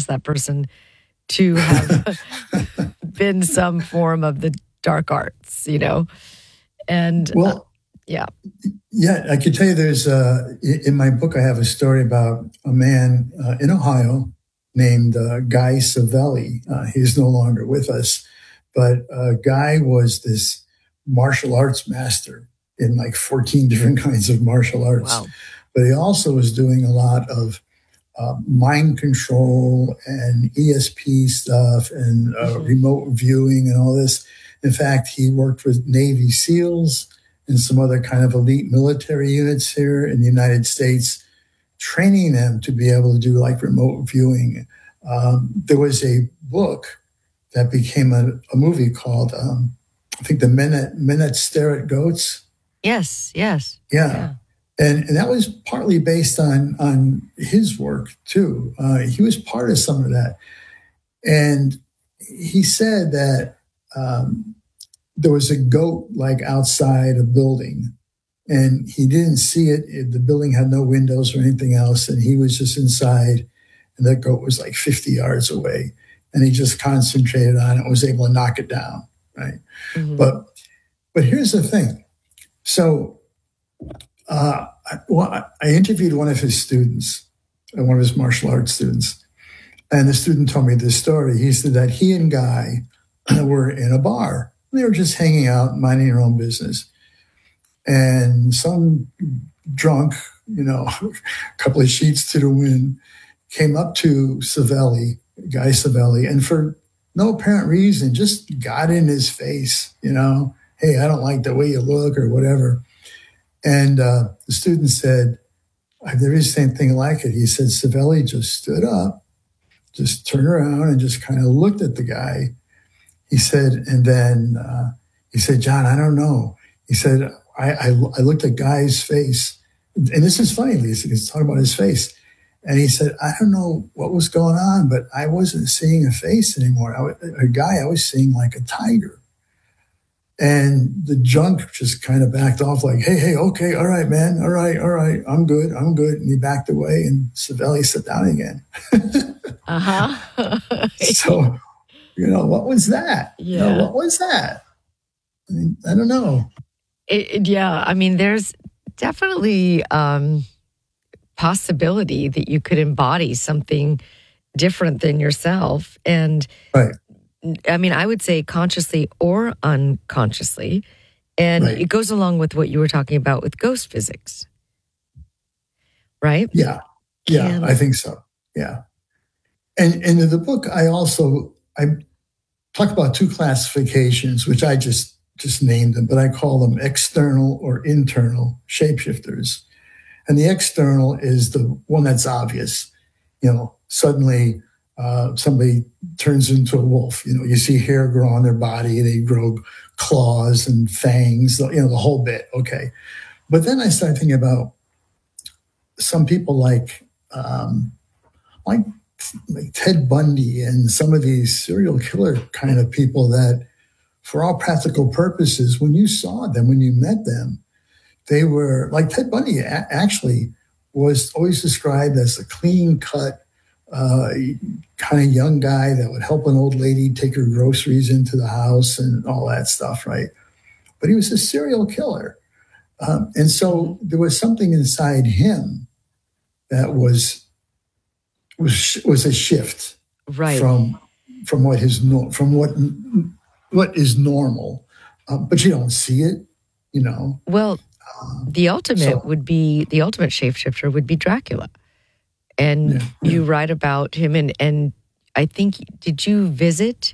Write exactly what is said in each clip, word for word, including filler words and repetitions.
trust that person to have been some form of the dark arts, you know? And well, uh, yeah. Yeah, I could tell you there's, uh, in my book, I have a story about a man uh, in Ohio named uh, Guy Savelli. Uh, he's no longer with us, but uh, Guy was this martial arts master in like fourteen different kinds of martial arts. Wow. But he also was doing a lot of uh, mind control and E S P stuff and uh, Mm-hmm. remote viewing and all this. In fact, he worked with Navy SEALs and some other kind of elite military units here in the United States, training them to be able to do like remote viewing. Um, there was a book that became a, a movie called, um, I think, The Men That, Men That Stare at Goats. Yes, yes. Yeah. Yeah. And, and that was partly based on, on his work, too. Uh, he was part of some of that. And he said that um, there was a goat like outside a building, and he didn't see it. It- The building had no windows or anything else, and he was just inside, and that goat was like fifty yards away, and he just concentrated on it and was able to knock it down, right? Mm-hmm. But but here's the thing. So uh, I, well, I interviewed one of his students, uh, one of his martial arts students, and the student told me this story. He said that he and Guy were in a bar. They were just hanging out, minding their own business. And some drunk, you know, a couple of sheets to the wind, came up to Savelli, Guy Savelli, and for no apparent reason, just got in his face, you know, hey, I don't like the way you look or whatever. And uh, the student said, I've never seen anything like it. He said, Savelli just stood up, just turned around and just kind of looked at the guy. He said, and then uh, he said, John, I don't know. He said, I, I, I looked at Guy's face, and this is funny, Lisa, he's talking about his face. And he said, I don't know what was going on, but I wasn't seeing a face anymore. I, a guy, I was seeing like a tiger. And the junk just kind of backed off like, hey, hey, okay, all right, man, all right, all right, I'm good, I'm good. And he backed away, and Savelli sat down again. Uh-huh. So, you know, what was that? Yeah. You know, what was that? I mean, I don't know. It, it- yeah, I mean, there's definitely um, possibility that you could embody something different than yourself. And Right. I mean, I would say consciously or unconsciously. And Right. it goes along with what you were talking about with ghost physics, right? Yeah. Yeah, Can- I think so. Yeah. And, and in the book, I also, I talk about two classifications, which I just, just named them, but I call them external or internal shapeshifters. And the external is the one that's obvious. You know, suddenly uh, somebody turns into a wolf. You know, you see hair grow on their body, they grow claws and fangs, you know, the whole bit. Okay. But then I started thinking about some people like, um, like, like Ted Bundy and some of these serial killer kind of people that, for all practical purposes, when you saw them, when you met them, they were like Ted Bundy a- actually was always described as a clean cut, uh, kind of young guy that would help an old lady take her groceries into the house and all that stuff, right? But he was a serial killer. Um, and so there was something inside him that was was was a shift Right. from from what his no- from what what is normal, um, but you don't see it, you know. Well, the ultimate so- would be the ultimate shapeshifter would be Dracula. And Yeah, you write about him and and I think did you visit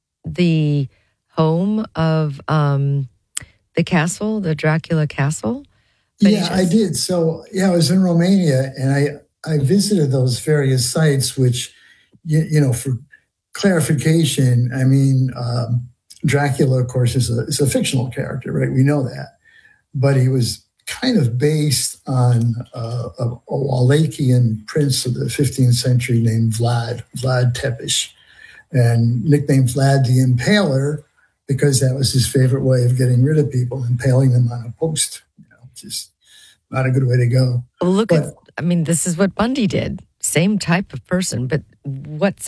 the home of um, the castle, the Dracula castle? By any Yeah, I chance? did. So yeah, I was in Romania, and I I visited those various sites, which you, you know for clarification, I mean um, Dracula, of course, is a is a fictional character, right? We know that, but he was kind of based on uh, a, a Wallachian prince of the fifteenth century named Vlad, Vlad Tepes, and nicknamed Vlad the Impaler because that was his favorite way of getting rid of people, impaling them on a post. You know, just not a good way to go. Well, look But- at, I mean, this is what Bundy did. Same type of person, but what's